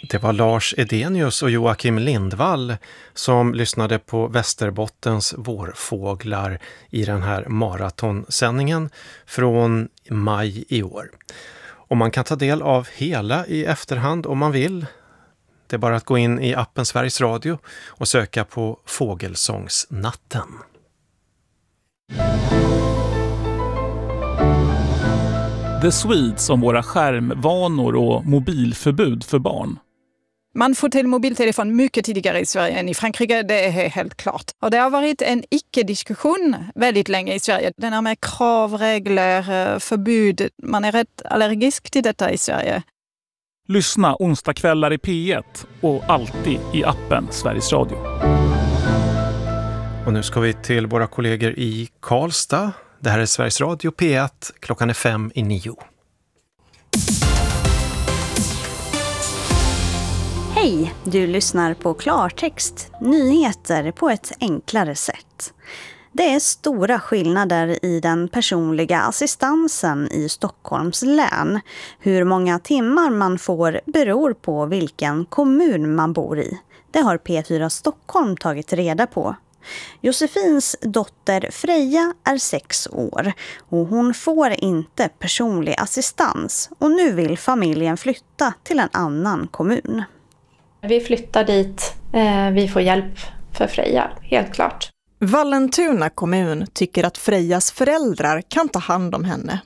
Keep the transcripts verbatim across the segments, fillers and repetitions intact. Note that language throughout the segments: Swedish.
Det var Lars Edenius och Joakim Lindvall som lyssnade på Västerbottens vårfåglar i den här maratonsändningen från maj i år. Och man kan ta del av hela i efterhand om man vill. Det är bara att gå in i appen Sveriges Radio och söka på Fågelsångsnatten. The Swedes om våra skärmvanor och mobilförbud för barn. Man får till mobiltelefon mycket tidigare i Sverige än i Frankrike, det är helt klart. Och det har varit en icke-diskussion väldigt länge i Sverige. Den här med krav, regler, förbud. Man är rätt allergisk till detta i Sverige. Lyssna onsdagskvällar i P ett och alltid i appen Sveriges Radio. Och nu ska vi till våra kollegor i Karlstad. Det här är Sveriges Radio P ett. Klockan är fem i nio. Hej, du lyssnar på Klartext, nyheter på ett enklare sätt. Det är stora skillnader i den personliga assistansen i Stockholms län. Hur många timmar man får beror på vilken kommun man bor i. Det har P fyra Stockholm tagit reda på. Josefins dotter Freja är sex år och hon får inte personlig assistans och nu vill familjen flytta till en annan kommun. Vi flyttar dit, vi får hjälp för Freja, helt klart. Vallentuna kommun tycker att Frejas föräldrar kan ta hand om henne.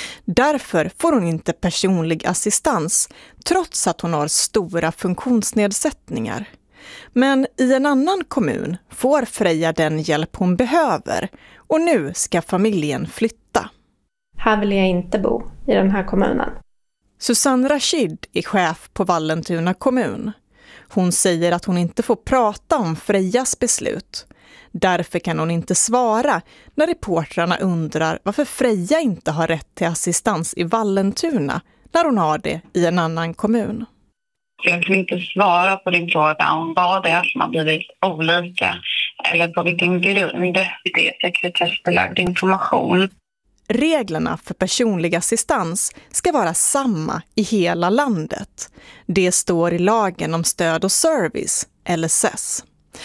Därför får hon inte personlig assistans trots att hon har stora funktionsnedsättningar. Men i en annan kommun får Freja den hjälp hon behöver och nu ska familjen flytta. Här vill jag inte bo, i den här kommunen. Susanne Rashid är chef på Vallentuna kommun. Hon säger att hon inte får prata om Frejas beslut. Därför kan hon inte svara när reportrarna undrar varför Freja inte har rätt till assistans i Vallentuna när hon har det i en annan kommun. Jag kan inte svara på din fråga om vad det är som har blivit olika eller på vilken grund det är sekretessbelagd information. Reglerna för personlig assistans ska vara samma i hela landet. Det står i lagen om stöd och service, L S S.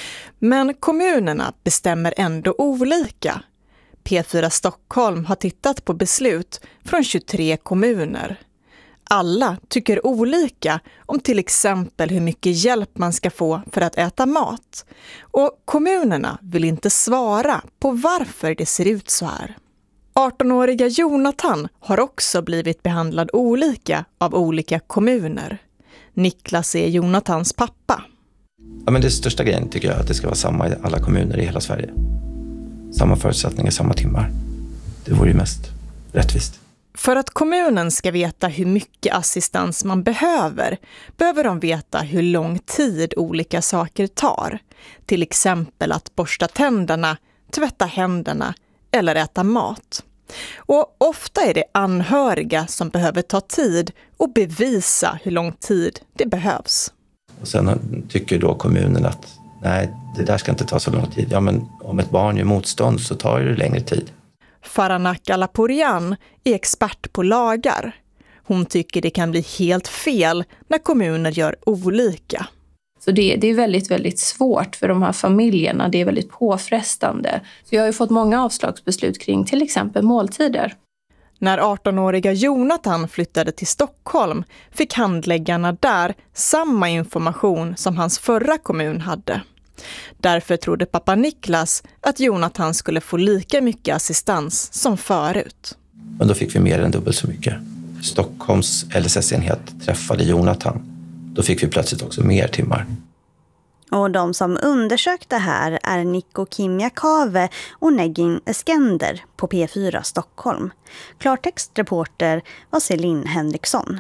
Men kommunerna bestämmer ändå olika. P fyra Stockholm har tittat på beslut från tjugotre kommuner. Alla tycker olika om till exempel hur mycket hjälp man ska få för att äta mat. Och kommunerna vill inte svara på varför det ser ut så här. arton-åriga Jonathan har också blivit behandlad olika av olika kommuner. Niklas är Jonathans pappa. Ja, men det största grejen tycker jag är att det ska vara samma i alla kommuner i hela Sverige. Samma förutsättningar, samma timmar. Det vore ju mest rättvist. För att kommunen ska veta hur mycket assistans man behöver, behöver de veta hur lång tid olika saker tar. Till exempel att borsta tänderna, tvätta händerna eller äta mat. Och ofta är det anhöriga som behöver ta tid och bevisa hur lång tid det behövs. Och sen tycker då kommunen att nej, det där ska inte ta så lång tid. Ja, men om ett barn gör motstånd så tar det längre tid. Faranak Alaporian är expert på lagar. Hon tycker det kan bli helt fel när kommuner gör olika. Så det, det är väldigt, väldigt svårt för de här familjerna. Det är väldigt påfrestande. Så jag har ju fått många avslagsbeslut kring till exempel måltider. När arton-åriga Jonathan flyttade till Stockholm fick handläggarna där samma information som hans förra kommun hade. Därför trodde pappa Niklas att Jonathan skulle få lika mycket assistans som förut. Men då fick vi mer än dubbelt så mycket. Stockholms L S S-enhet träffade Jonathan. Då fick vi plötsligt också mer timmar. Och de som undersökte här är Nico Kimjakave och Negin Eskender på P fyra Stockholm. Klartextreporter var Celine Henriksson.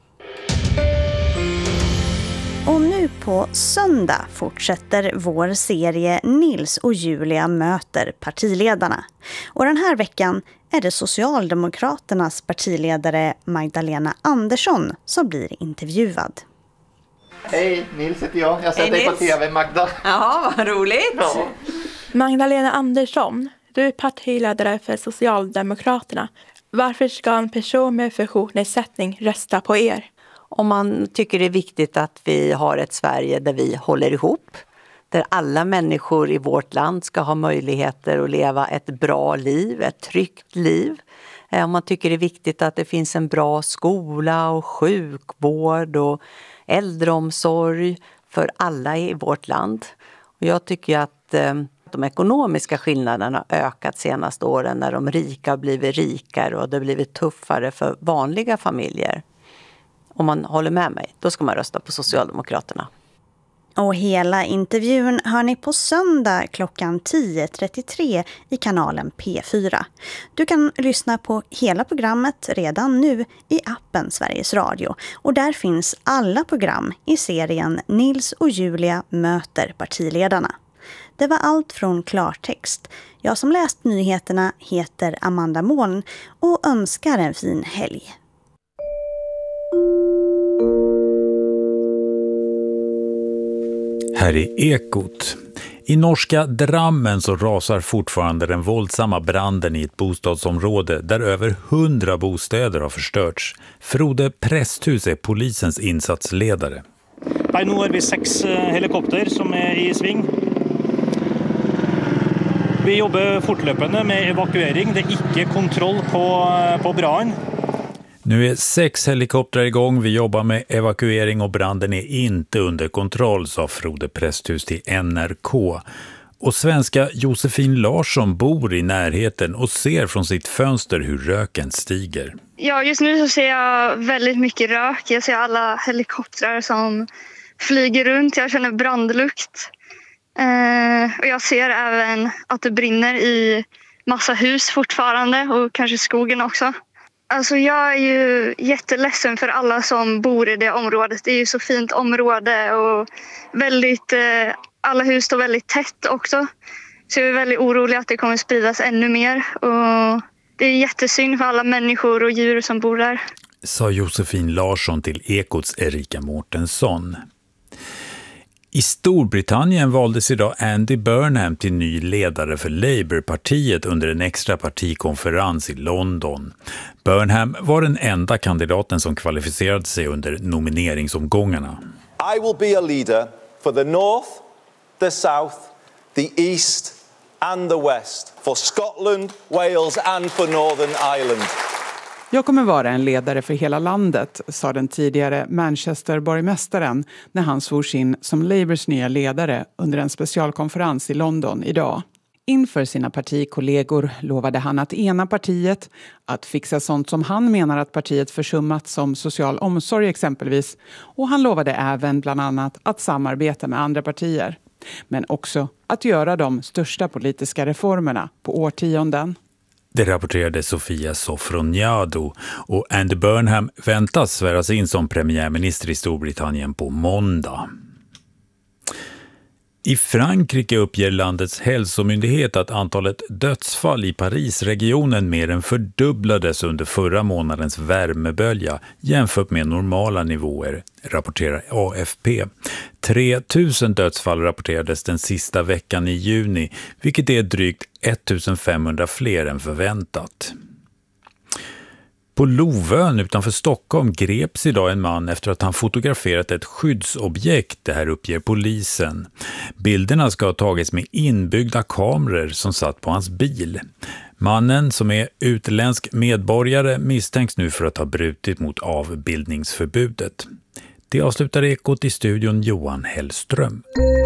Och nu på söndag fortsätter vår serie Nils och Julia möter partiledarna. Och den här veckan är det Socialdemokraternas partiledare Magdalena Andersson som blir intervjuad. Hej, Nils heter jag. Jag har sett dig på tv, Magda. Ja, vad roligt. Ja. Magdalena Andersson, du är partiledare för Socialdemokraterna. Varför ska en person med funktionsnedsättning rösta på er? Om man tycker det är viktigt att vi har ett Sverige där vi håller ihop, där alla människor i vårt land ska ha möjligheter att leva ett bra liv, ett tryggt liv. Om man tycker det är viktigt att det finns en bra skola och sjukvård och äldreomsorg för alla i vårt land. Och jag tycker att eh, de ekonomiska skillnaderna har ökat senaste åren när de rika har blivit rikare och det har blivit tuffare för vanliga familjer. Om man håller med mig, då ska man rösta på Socialdemokraterna. Och hela intervjun hör ni på söndag klockan tio trettiotre i kanalen P fyra. Du kan lyssna på hela programmet redan nu i appen Sveriges Radio. Och där finns alla program i serien Nils och Julia möter partiledarna. Det var allt från Klartext. Jag som läst nyheterna heter Amanda Moln och önskar en fin helg. Här är Ekot. I norska Drammen så rasar fortfarande den våldsamma branden i ett bostadsområde där över hundra bostäder har förstörts. Frode Presthus är polisens insatsledare. Nu har vi sex helikopter som är i sving. Vi jobbar fortlöpande med evakuering. Det är inte kontroll på, på branden. Nu är sex helikoptrar igång. Vi jobbar med evakuering och branden är inte under kontroll, sa Frode Presthus till N R K. Och svenska Josefin Larsson bor i närheten och ser från sitt fönster hur röken stiger. Ja, just nu så ser jag väldigt mycket rök. Jag ser alla helikoptrar som flyger runt. Jag känner brandlukt. Eh, och jag ser även att det brinner i massa hus fortfarande och kanske skogen också. Alltså jag är ju jätteledsen för alla som bor i det området. Det är ju så fint område och väldigt, eh, alla hus står väldigt tätt också. Så jag är väldigt orolig att det kommer spridas ännu mer. Och det är jättesynd för alla människor och djur som bor där. Sa Josefin Larsson till Ekots Erika Mårtensson. I Storbritannien valdes idag Andy Burnham till ny ledare för Labourpartiet under en extra partikonferens i London. Burnham var den enda kandidaten som kvalificerade sig under nomineringsomgångarna. I will be a leader for the North, the South, the East and the West, for Scotland, Wales and for Northern Ireland. Jag kommer vara en ledare för hela landet, sa den tidigare Manchester-borgmästaren när han svors in som Labours nya ledare under en specialkonferens i London idag. Inför sina partikollegor lovade han att ena partiet, att fixa sånt som han menar att partiet försummat som social omsorg exempelvis, och han lovade även bland annat att samarbeta med andra partier. Men också att göra de största politiska reformerna på årtionden. Det rapporterade Sofia Sofroniado och Andy Burnham väntas sväras in som premiärminister i Storbritannien på måndag. I Frankrike uppger landets hälsomyndighet att antalet dödsfall i Parisregionen mer än fördubblades under förra månadens värmebölja jämfört med normala nivåer, rapporterar A F P. tre tusen dödsfall rapporterades den sista veckan i juni, vilket är drygt ettusenfemhundra fler än förväntat. På Lovön utanför Stockholm greps idag en man efter att han fotograferat ett skyddsobjekt, det här uppger polisen. Bilderna ska ha tagits med inbyggda kameror som satt på hans bil. Mannen, som är utländsk medborgare, misstänks nu för att ha brutit mot avbildningsförbudet. Det avslutar Ekot i studion Johan Hellström.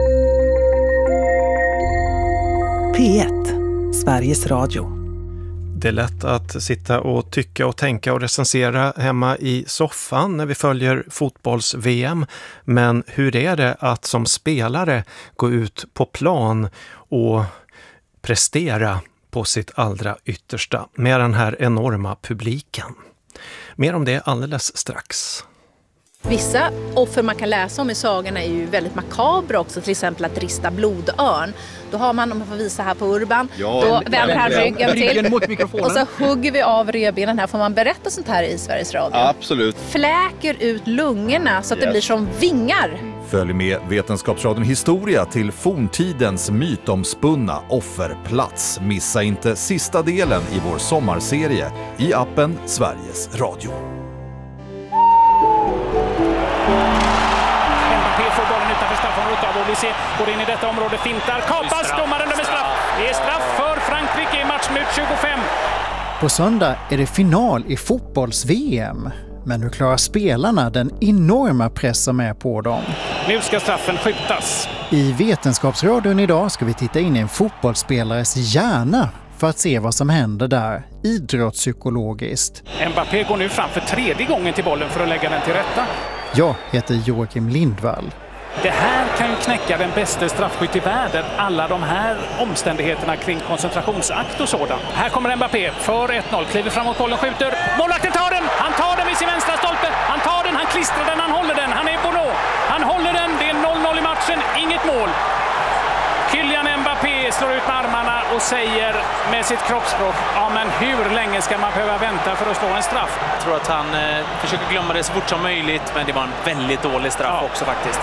P ett, Sveriges Radio. Det är lätt att sitta och tycka och tänka och recensera hemma i soffan när vi följer fotbolls-V M. Men hur är det att som spelare gå ut på plan och prestera på sitt allra yttersta med den här enorma publiken? Mer om det alldeles strax. Vissa offer man kan läsa om i sagorna är ju väldigt makabra också, till exempel att rista blodörn. Då har man, om man får visa här på Urban, ja, då vänder han ryggen till mot mikrofonen. Och så hugger vi av revbenen här. Får man berätta sånt här i Sveriges Radio? Absolut. Fläker ut lungorna så att yes. det blir som vingar. Följ med Vetenskapsradion Historia till forntidens mytomspunna offerplats. Missa inte sista delen i vår sommarserie i appen Sveriges Radio. Mbappé får bollen utanför straffområdet av och vi ser, går in i detta område, fintar, kapas, domaren dömer straff. Det är straff för Frankrike i matchminut tjugofem. På söndag är det final i fotbolls-V M. Men hur klarar spelarna den enorma press som är på dem? Nu ska straffen skjutas. I Vetenskapsradion idag ska vi titta in i en fotbollsspelares hjärna för att se vad som händer där, idrottspsykologiskt. Mbappé går nu fram för tredje gången till bollen för att lägga den till rätta. Jag heter Joakim Lindvall. Det här kan ju knäcka den bästa straffskytt i världen. Alla de här omständigheterna kring koncentrationsakt och sådant. Här kommer Mbappé för ett noll. Kliver framåt bollen, skjuter. Målvakten tar den! Han tar den vid sin vänstra stolpe. Han tar den, han klistrar den, han håller den. Han är Bono. Han håller den. Det är noll noll i matchen. Inget mål. Kylian Mbappé slår ut med armarna och säger med sitt kroppsspråk: ja, men hur länge ska man behöva vänta för att slå en straff? Jag tror att han eh, försöker glömma det så fort som möjligt, men det var en väldigt dålig straff ja. också faktiskt.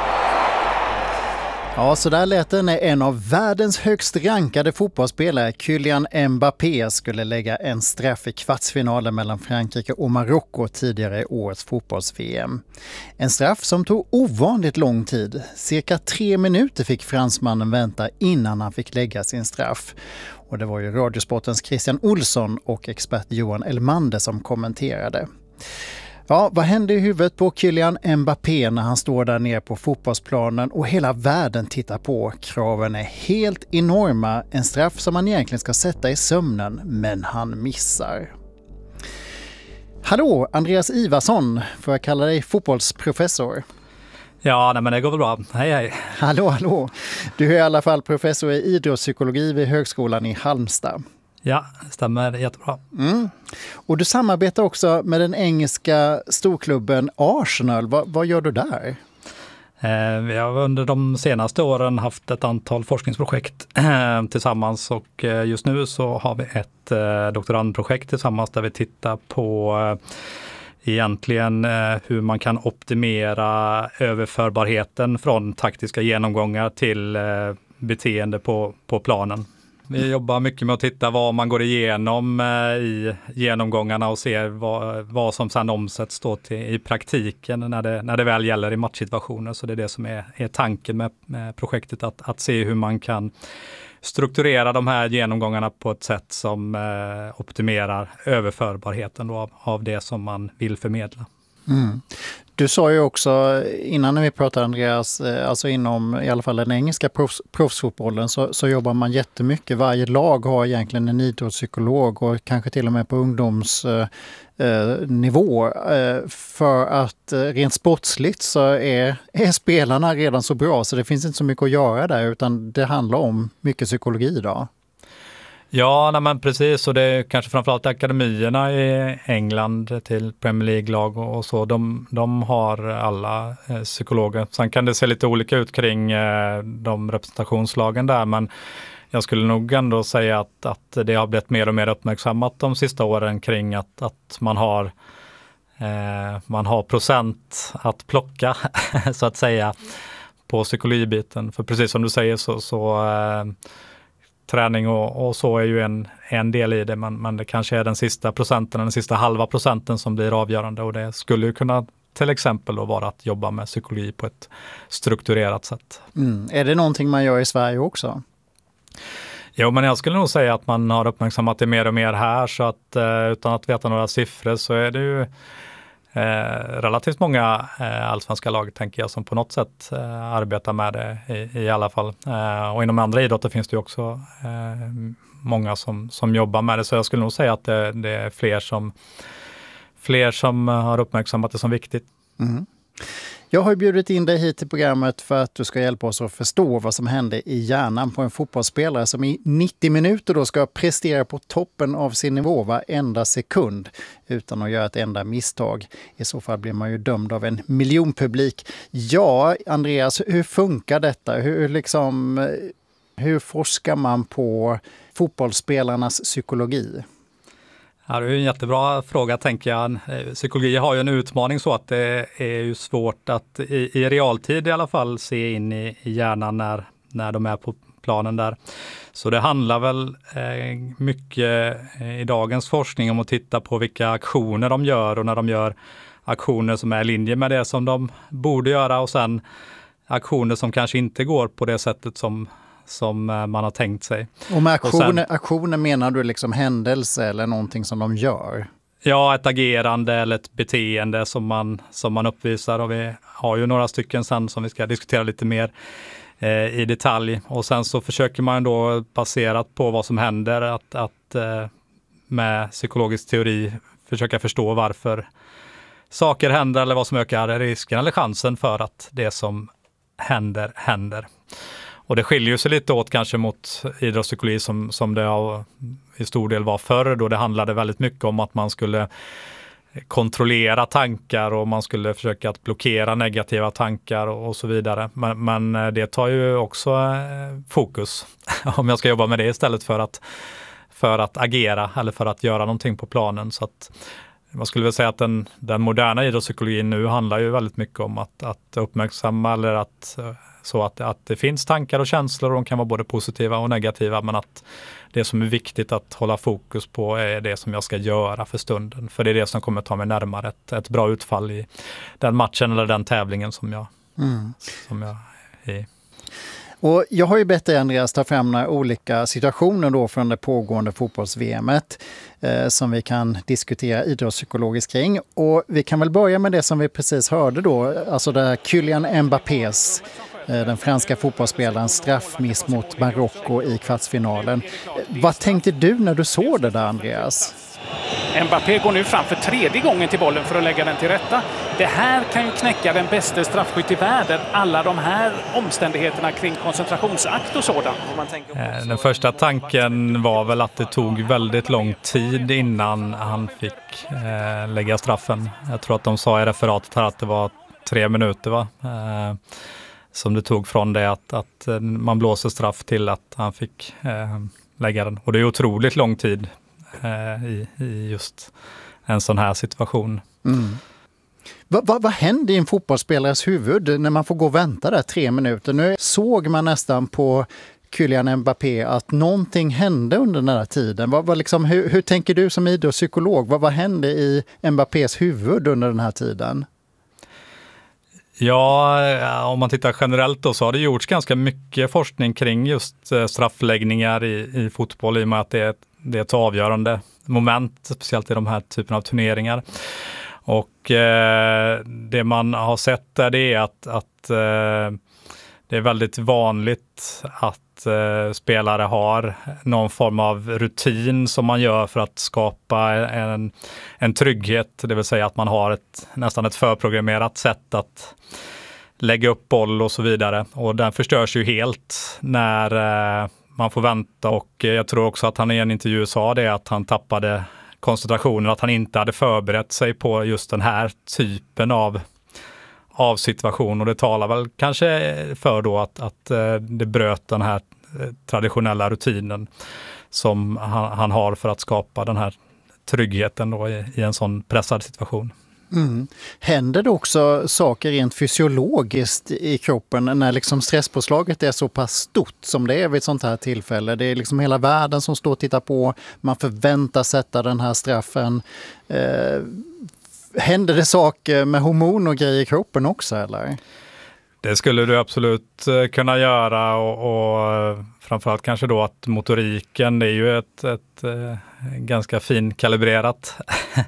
Ja, så där lät det när en av världens högst rankade fotbollsspelare, Kylian Mbappé, skulle lägga en straff i kvartsfinalen mellan Frankrike och Marocko tidigare i årets fotbolls-V M. En straff som tog ovanligt lång tid. Cirka tre minuter fick fransmannen vänta innan han fick lägga sin straff. Och det var ju Radiosportens Christian Olsson och expert Johan Elmander som kommenterade. Ja, vad hände i huvudet på Kylian Mbappé när han står där nere på fotbollsplanen och hela världen tittar på? Kraven är helt enorma, en straff som man egentligen ska sätta i sömnen, men han missar. Hallå, Andreas Ivarsson, får jag kalla dig fotbollsprofessor? Ja, nej, men det går väl bra. Hej, hej. Hallå, hallå. Du är i alla fall professor i idrottspsykologi vid Högskolan i Halmstad. Ja, det stämmer jättebra. Mm. Och du samarbetar också med den engelska storklubben Arsenal. Va, vad gör du där? Eh, vi har under de senaste åren haft ett antal forskningsprojekt eh, tillsammans och eh, just nu så har vi ett eh, doktorandprojekt tillsammans där vi tittar på eh, egentligen eh, hur man kan optimera överförbarheten från taktiska genomgångar till eh, beteende på, på planen. Vi jobbar mycket med att titta vad man går igenom i genomgångarna och ser vad, vad som sedan omsätts då till, i praktiken när det, när det väl gäller i matchsituationer. Så det är det som är, är tanken med, med projektet, att, att se hur man kan strukturera de här genomgångarna på ett sätt som eh, optimerar överförbarheten då av, av det som man vill förmedla. Mm. Du sa ju också innan när vi pratade, Andreas, alltså inom i alla fall den engelska proffs, proffsfotbollen så, så jobbar man jättemycket. Varje lag har egentligen en idrottspsykolog och kanske till och med på ungdomsnivå eh, eh, för att eh, rent sportsligt så är, är spelarna redan så bra så det finns inte så mycket att göra där, utan det handlar om mycket psykologi idag. Ja, nej men precis, och det är kanske framförallt akademierna i England till Premier League-lag och så, de, de har alla eh, psykologer. Sen kan det se lite olika ut kring eh, de representationslagen där, men jag skulle nog ändå säga att, att det har blivit mer och mer uppmärksammat de sista åren kring att, att man har eh, man har procent att plocka så att säga på psykologibiten. För precis som du säger så, så eh, träning och, och så är ju en, en del i det, men, men det kanske är den sista procenten, den sista halva procenten som blir avgörande, och det skulle ju kunna till exempel då vara att jobba med psykologi på ett strukturerat sätt. Mm. Är det någonting man gör i Sverige också? Jo, men jag skulle nog säga att man har uppmärksammat det mer och mer här, så att eh, utan att veta några siffror så är det ju Eh, relativt många eh, allsvenska lag, tänker jag, som på något sätt eh, arbetar med det i, i alla fall. Eh, och inom andra idrotter finns det ju också eh, många som, som jobbar med det, så jag skulle nog säga att det, det är fler som, fler som har uppmärksammat det som viktigt. Mm. Jag har bjudit in dig hit till programmet för att du ska hjälpa oss att förstå vad som händer i hjärnan på en fotbollsspelare som i nittio minuter då ska prestera på toppen av sin nivå varenda sekund utan att göra ett enda misstag. I så fall blir man ju dömd av en miljonpublik. Ja, Andreas, hur funkar detta? Hur, liksom, hur forskar man på fotbollsspelarnas psykologi? Ja, det är en jättebra fråga, tänker jag. Psykologi har ju en utmaning så att det är ju svårt att i, i realtid i alla fall se in i, i hjärnan när, när de är på planen där. Så det handlar väl eh, mycket eh, i dagens forskning om att titta på vilka aktioner de gör och när de gör aktioner som är i linje med det som de borde göra och sen aktioner som kanske inte går på det sättet som, som man har tänkt sig. Och med aktioner, och sen, aktioner menar du liksom händelse eller någonting som de gör? Ja, ett agerande eller ett beteende som man, som man uppvisar, och vi har ju några stycken sen som vi ska diskutera lite mer eh, i detalj. Och sen så försöker man då baserat på vad som händer att, att eh, med psykologisk teori försöka förstå varför saker händer eller vad som ökar risken eller chansen för att det som händer händer. Och det skiljer sig lite åt kanske mot idrottspsykologi som, som det har, i stor del var förr, då det handlade väldigt mycket om att man skulle kontrollera tankar och man skulle försöka att blockera negativa tankar och, och så vidare. Men, men det tar ju också eh, fokus om jag ska jobba med det istället för att, för att agera eller för att göra någonting på planen. Så att man skulle väl säga att den, den moderna idrottspsykologin nu handlar ju väldigt mycket om att, att uppmärksamma eller att så att, att det finns tankar och känslor och de kan vara både positiva och negativa, men att det som är viktigt att hålla fokus på är det som jag ska göra för stunden. För det är det som kommer ta mig närmare ett, ett bra utfall i den matchen eller den tävlingen som jag, mm. som jag är i. Och jag har ju bett dig, Andreas, ta fram några olika situationer då från det pågående fotbolls-V M:et eh, som vi kan diskutera idrottspsykologiskt kring. Och vi kan väl börja med det som vi precis hörde då, alltså där Kylian Mbappés, eh, den franska fotbollsspelaren, straffmiss mot Marocko i kvartsfinalen. Vad tänkte du när du såg det där, Andreas? Mbappé går nu fram för tredje gången till bollen för att lägga den till rätta. Det här kan ju knäcka den bästa straffskytt i världen. Alla de här omständigheterna kring koncentrationsakt och sådant. Den första tanken var väl att det tog väldigt lång tid innan han fick eh, lägga straffen. Jag tror att de sa i referatet här att det var tre minuter va? Eh, som det tog från det att, att man blåser straff till att han fick eh, lägga den. Och det är otroligt lång tid. I, i just en sån här situation. Mm. Vad va, va händer i en fotbollsspelares huvud när man får gå och vänta där tre minuter? Nu såg man nästan på Kylian Mbappé att någonting hände under den här tiden. Va, va liksom, hur, hur tänker du som idrottspsykolog? Vad va hände i Mbappés huvud under den här tiden? Ja, om man tittar generellt då så har det gjorts ganska mycket forskning kring just straffläggningar i, i fotboll i och med att det är ett Det är ett avgörande moment, speciellt i de här typen av turneringar. Och eh, det man har sett där det är att, att eh, det är väldigt vanligt att eh, spelare har någon form av rutin som man gör för att skapa en, en trygghet. Det vill säga att man har ett, nästan ett förprogrammerat sätt att lägga upp boll och så vidare. Och den förstörs ju helt när eh, man får vänta, och jag tror också att han i en intervju sa det att han tappade koncentrationen, att han inte hade förberett sig på just den här typen av, av situation, och det talar väl kanske för då att, att det bröt den här traditionella rutinen som han, han har för att skapa den här tryggheten då i, i en sån pressad situation. Mm. Händer det också saker rent fysiologiskt i kroppen när liksom stresspåslaget är så pass stort som det är vid ett sånt här tillfälle? Det är liksom hela världen som står och tittar på, man förväntar sätta den här straffen. Eh, händer det saker med hormon och grejer i kroppen också, eller? Det skulle du absolut kunna göra, och, och framförallt kanske då att motoriken, det är ju ett, ett, ett ganska finkalibrerat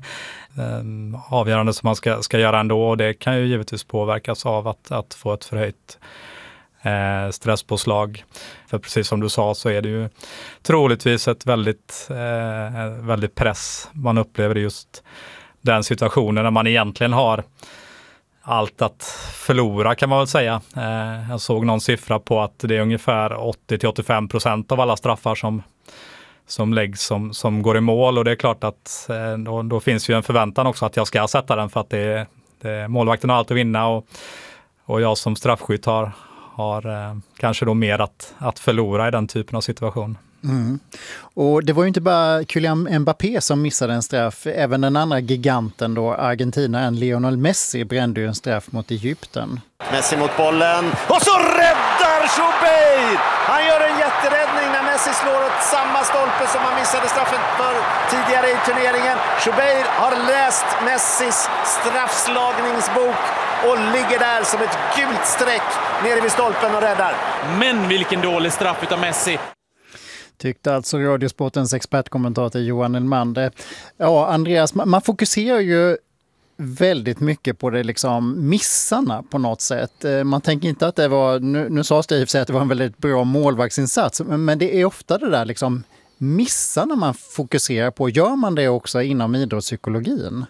avgörande som man ska, ska göra ändå, och det kan ju givetvis påverkas av att, att få ett förhöjt eh, stresspåslag. För precis som du sa så är det ju troligtvis ett väldigt, eh, väldigt press man upplever i just den situationen när man egentligen har allt att förlora, kan man väl säga. Eh, jag såg någon siffra på att det är ungefär åttio till åttiofem procent av alla straffar som som läggs som, som går i mål, och det är klart att eh, då, då finns ju en förväntan också att jag ska sätta den, för att det, det, målvakten har allt att vinna, och, och jag som straffskytt har, har eh, kanske då mer att, att förlora i den typen av situation. Mm. Och det var ju inte bara Kylian Mbappé som missade en straff. Även den andra giganten då, Argentina, Lionel Messi, brände ju en straff mot Egypten. Messi mot bollen och så räddar Schubeir! Han gör en jätteräddning när Messi slår åt samma stolpe som han missade straffen för tidigare i turneringen. Schubeir har läst Messis straffslagningsbok och ligger där som ett gult streck nere vid stolpen och räddar. Men vilken dålig straff utav Messi! Tyckte alltså Radiosportens expertkommentator Johan Elmander. Ja, Andreas, man fokuserar ju väldigt mycket på det liksom missarna på något sätt. Man tänker inte att det var, nu, nu sa Steve sig att det var en väldigt bra målvaktsinsats, men det är ofta det där liksom missarna man fokuserar på. Gör man det också inom idrottspsykologin?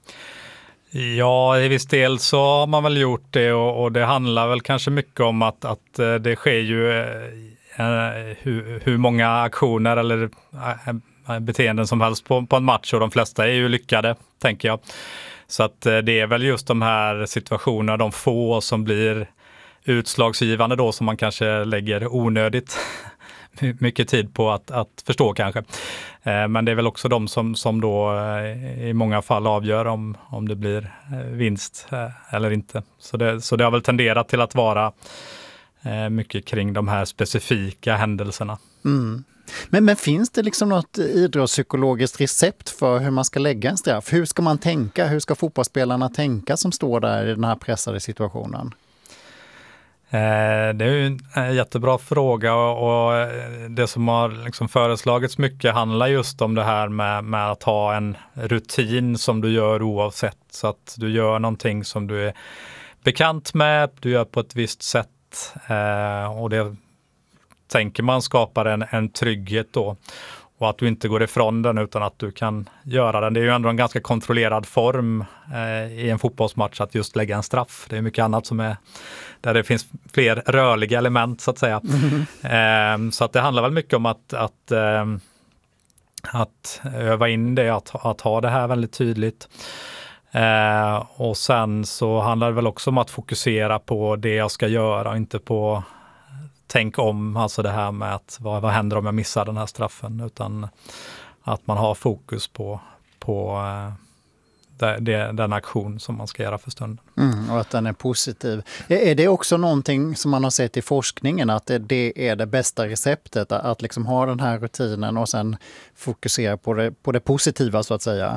Ja, i viss del så har man väl gjort det och, och det handlar väl kanske mycket om att, att det sker ju eh, hur, hur många aktioner eller eh, beteenden som helst på, på en match och de flesta är ju lyckade, tänker jag. Så att det är väl just de här situationerna, de få som blir utslagsgivande då, som man kanske lägger onödigt mycket tid på att, att förstå kanske. Men det är väl också de som, som då i många fall avgör om, om det blir vinst eller inte. Så det, så det har väl tenderat till att vara mycket kring de här specifika händelserna. Mm. Men, men finns det liksom något idrottspsykologiskt recept för hur man ska lägga en straff? Hur ska man tänka? Hur ska fotbollsspelarna tänka som står där i den här pressade situationen? Eh, det är ju en jättebra fråga och, och det som har liksom föreslagits mycket handlar just om det här med, med att ha en rutin som du gör oavsett. Så att du gör någonting som du är bekant med, du gör på ett visst sätt eh, och det tänker man skapar en, en trygghet då och att du inte går ifrån den utan att du kan göra den. Det är ju ändå en ganska kontrollerad form eh, i en fotbollsmatch att just lägga en straff. Det är mycket annat som är där det finns fler rörliga element så att säga. Mm. Eh, så att det handlar väl mycket om att, att, eh, att öva in det, att, att ha det här väldigt tydligt. Eh, och sen så handlar det väl också om att fokusera på det jag ska göra och inte på tänk om, alltså det här med att vad, vad händer om jag missar den här straffen, utan att man har fokus på, på eh, det, det, den aktion som man ska göra för stunden. Mm, och att den är positiv. Är, är det också någonting som man har sett i forskningen att det, det är det bästa receptet, att, att liksom ha den här rutinen och sen fokusera på det, på det positiva så att säga?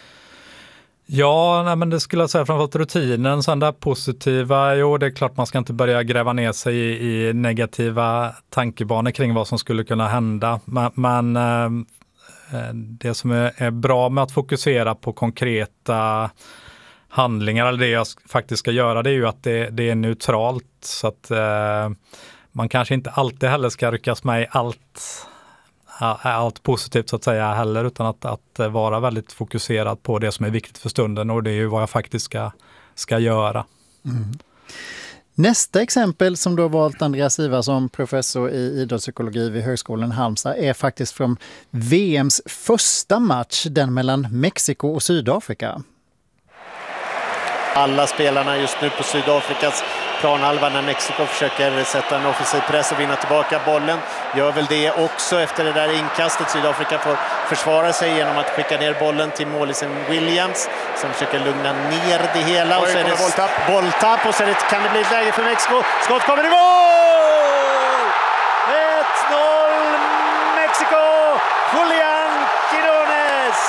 Ja, nej, men det skulle jag säga framförallt rutinen, sen där positiva, jo det är klart man ska inte börja gräva ner sig i, i negativa tankebanor kring vad som skulle kunna hända. Men, men eh, det som är, är bra med att fokusera på konkreta handlingar eller det jag faktiskt ska göra, det är ju att det, det är neutralt så att eh, man kanske inte alltid heller ska ryckas med i allt allt positivt så att säga heller, utan att, att vara väldigt fokuserad på det som är viktigt för stunden och det är ju vad jag faktiskt ska, ska göra. Mm. Nästa exempel som du har valt, Andreas Ivarsson, professor i idrottspsykologi vid Högskolan Halmstad, är faktiskt från V M:s första match, den mellan Mexiko och Sydafrika. Alla spelarna just nu på Sydafrikas planhalva när Mexiko försöker sätta en offensiv press och vinna tillbaka bollen. Gör väl det också efter det där inkastet. Sydafrika får försvara sig genom att skicka ner bollen till målisen Williams som försöker lugna ner det hela. Och så är det bolltapp. bolltapp och så är det, kan det bli ett läge för Mexiko. Skott kommer i mål! ett noll Mexiko! Julian Quirones!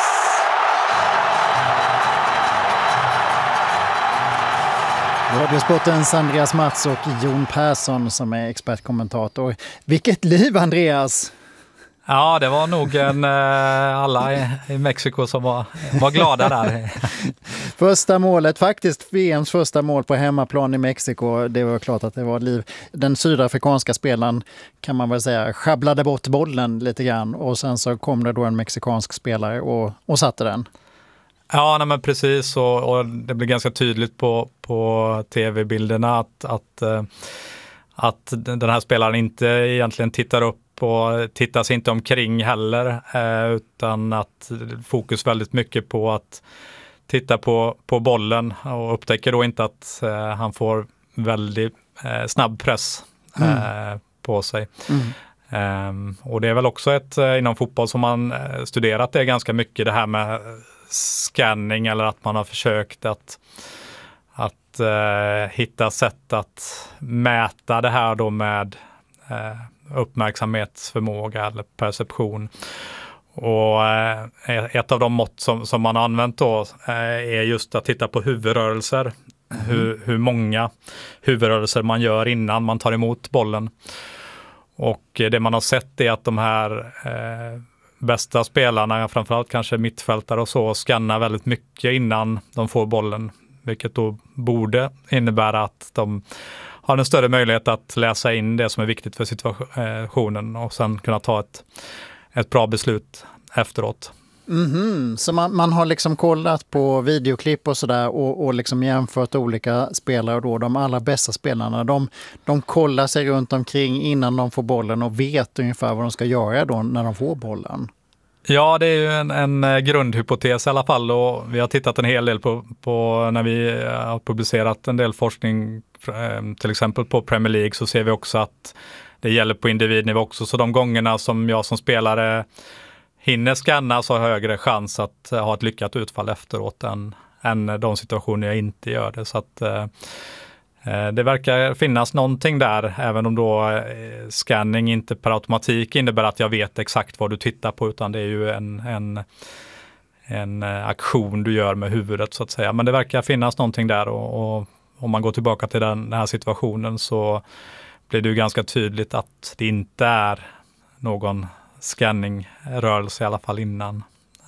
Radiosportens Andreas Mats och Jon Persson som är expertkommentator. Vilket liv, Andreas! Ja, det var nog en, alla i, i Mexiko som var, var glada där. Första målet, faktiskt V M:s första mål på hemmaplan i Mexiko, det var klart att det var liv. Den sydafrikanska spelaren, kan man väl säga, sjabblade bort bollen lite grann och sen så kom det då en mexikansk spelare och, och satte den. Ja, nej, men precis och, och det blir ganska tydligt på, på tv-bilderna att, att, att den här spelaren inte egentligen tittar upp och tittar sig inte omkring heller utan att fokus väldigt mycket på att titta på, på bollen och upptäcker då inte att han får väldigt snabb press mm. på sig. Mm. Um, och det är väl också ett inom fotboll som man studerat det ganska mycket, det här med scanning, eller att man har försökt att, att uh, hitta sätt att mäta det här då med uh, uppmärksamhetsförmåga eller perception. Och uh, ett av de mått som, som man har använt då uh, är just att titta på huvudrörelser. Mm. Hur, hur många huvudrörelser man gör innan man tar emot bollen. Och det man har sett är att de här eh, bästa spelarna, framförallt kanske mittfältare och så, skannar väldigt mycket innan de får bollen. Vilket då borde innebära att de har en större möjlighet att läsa in det som är viktigt för situationen och sen kunna ta ett, ett bra beslut efteråt. Mm-hmm. Så man, man har liksom kollat på videoklipp och sådär och, och liksom jämfört olika spelare och då de allra bästa spelarna. De, de kollar sig runt omkring innan de får bollen och vet ungefär vad de ska göra då när de får bollen. Ja, det är ju en, en grundhypotes i alla fall, och vi har tittat en hel del på, på när vi har publicerat en del forskning, till exempel på Premier League, så ser vi också att det gäller på individnivå också. Så de gångerna som jag som spelare hinner scanna så har högre chans att ha ett lyckat utfall efteråt än, än de situationer jag inte gör det. Så att eh, det verkar finnas någonting där, även om då eh, scanning inte per automatik innebär att jag vet exakt vad du tittar på, utan det är ju en, en, en aktion du gör med huvudet så att säga. Men det verkar finnas någonting där, och, och om man går tillbaka till den, den här situationen så blir det ju ganska tydligt att det inte är någon scanningrörelse i alla fall innan.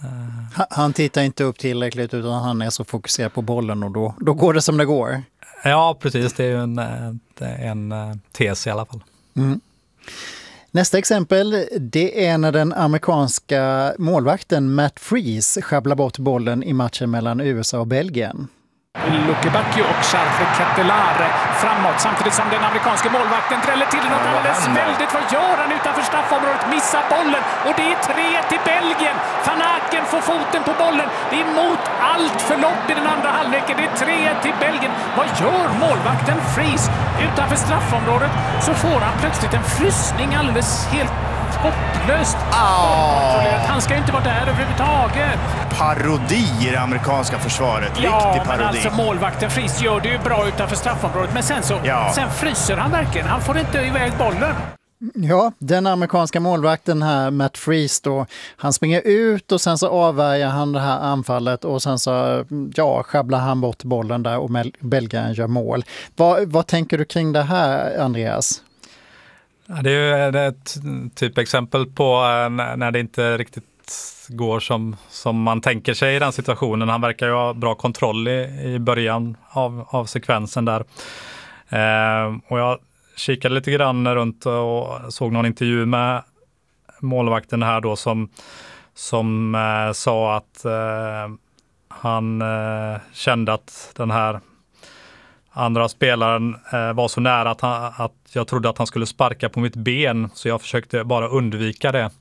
Han tittar inte upp tillräckligt utan han är så fokuserad på bollen och då, då går det som det går. Ja, precis. Det är ju en, en, en tes i alla fall. Mm. Nästa exempel, det är när den amerikanska målvakten Matt Freese sjabblar bort bollen i matchen mellan U S A och Belgien. Lukebakio och Charles Ketelare framåt samtidigt som den amerikanske målvakten dräller till något alldeles väldigt. Vad gör han utanför straffområdet? Missar bollen och det är tre till Belgien. Van Aken får foten på bollen. Det är mot allt förlopp i den andra halvleken. Det är tre till Belgien. Vad gör målvakten Freese? Utanför straffområdet så får han plötsligt en frysning alldeles helt hopplöst. Oh. Han ska ju inte vara där överhuvudtaget. Parodi i det amerikanska försvaret. Riktig ja, parodi. Men alltså målvakten Freese gör det ju bra utanför straffområdet. Men sen så ja. sen fryser han verkligen. Han får inte iväg bollen. Ja, den amerikanska målvakten här, Matt Freese då, han springer ut och sen så avvärjer han det här anfallet och sen så ja, sjabblar han bort bollen där och Belgien gör mål. Vad, vad tänker du kring det här, Andreas? Ja, det är ju ett typexempel på när det inte riktigt går som, som man tänker sig i den situationen. Han verkar ju ha bra kontroll i, i början av, av sekvensen där. Eh, och jag kikade lite grann runt och såg någon intervju med målvakten här då som, som eh, sa att eh, han eh, kände att den här andra spelaren eh, var så nära att, han, att jag trodde att han skulle sparka på mitt ben, så jag försökte bara undvika det.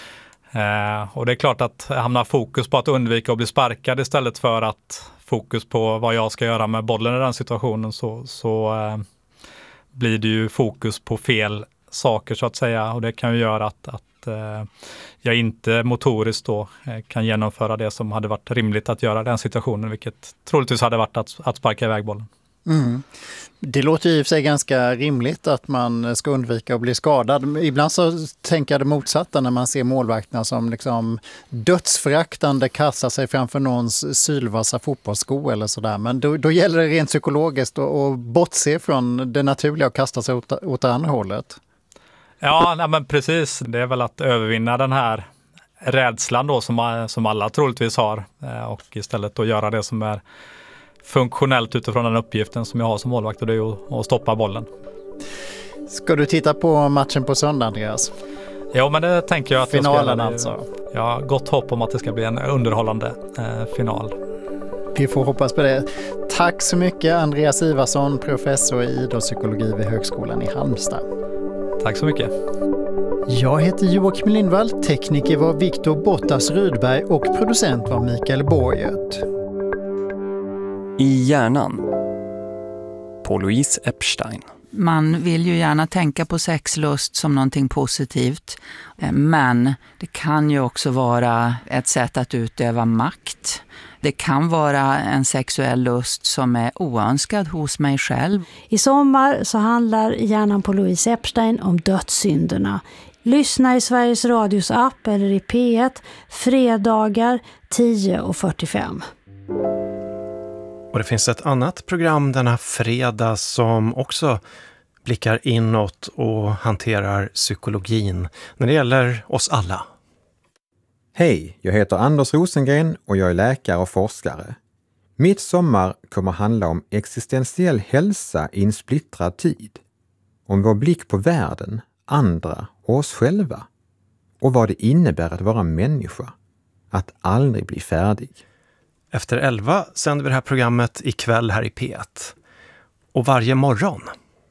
Eh, och det är klart att hamna fokus på att undvika att bli sparkad istället för att fokus på vad jag ska göra med bollen i den situationen, så, så eh, blir det ju fokus på fel saker så att säga, och det kan ju göra att, att eh, jag inte motoriskt då eh, kan genomföra det som hade varit rimligt att göra i den situationen, vilket troligtvis hade varit att, att sparka iväg bollen. Mm. Det låter ju i sig ganska rimligt att man ska undvika att bli skadad. Ibland så tänker jag det motsatta när man ser målvakterna som liksom dödsföraktande kastar sig framför någons sylvassa fotbollssko eller sådär. Men då, då gäller det rent psykologiskt att, att bortse från det naturliga och kasta sig åt, åt det andra hållet. Ja, nej, men precis. Det är väl att övervinna den här rädslan då som, som alla troligtvis har, och istället då göra det som är funktionellt utifrån den uppgiften som jag har som målvakt, och det är att stoppa bollen. Ska du titta på matchen på söndag, Andreas? Ja, men det tänker jag att finalen jag ska, alltså. Jag har gott hopp om att det ska bli en underhållande eh, final. Vi får hoppas på det. Tack så mycket, Andreas Ivarsson, professor i idrottspsykologi vid Högskolan i Halmstad. Tack så mycket. Jag heter Joakim Lindvall, tekniker var Viktor Bottas Rydberg och producent var Mikael Borgert. I hjärnan på Louise Epstein. Man vill ju gärna tänka på sexlust som någonting positivt, men det kan ju också vara ett sätt att utöva makt. Det kan vara en sexuell lust som är oönskad hos mig själv. I sommar så handlar Hjärnan på Louise Epstein om dödssynderna. Lyssna i Sveriges Radios app eller i P ett fredagar tio och fyrtiofem. Och det finns ett annat program denna fredag som också blickar inåt och hanterar psykologin när det gäller oss alla. Hej, jag heter Anders Rosengren och jag är läkare och forskare. Mitt sommar kommer handla om existentiell hälsa i en splittrad tid. Om vår blick på världen, andra och oss själva. Och vad det innebär att vara människa. Att aldrig bli färdig. Efter elva sänder vi det här programmet ikväll här i P ett. Och varje morgon.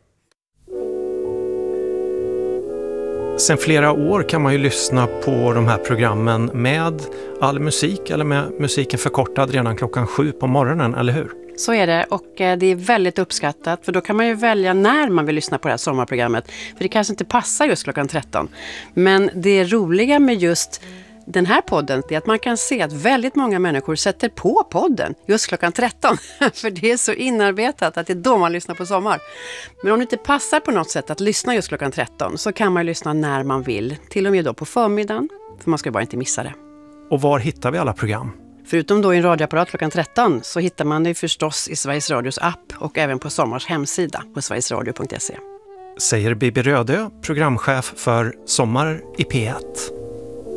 Sen flera år kan man ju lyssna på de här programmen med all musik eller med musiken förkortad redan klockan sju på morgonen, eller hur? Så är det, och det är väldigt uppskattat, för då kan man ju välja när man vill lyssna på det här sommarprogrammet. För det kanske inte passar just klockan tretton. Men det roliga med just den här podden är att man kan se att väldigt många människor sätter på podden just klockan tretton. För det är så inarbetat att det är då man lyssnar på sommar. Men om det inte passar på något sätt att lyssna just klockan tretton så kan man lyssna när man vill. Till och med då på förmiddagen, för man ska bara inte missa det. Och var hittar vi alla program? Förutom då i en radioapparat klockan tretton så hittar man det förstås i Sveriges Radios app och även på Sommars hemsida på sverigesradio punkt se. Säger Bibi Rödö, programchef för Sommar i P ett.